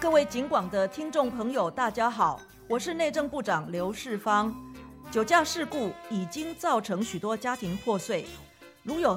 各位警广的听众朋友，大家好，我是内政部长刘世芳。酒驾事故已经造成许多家庭破碎，如有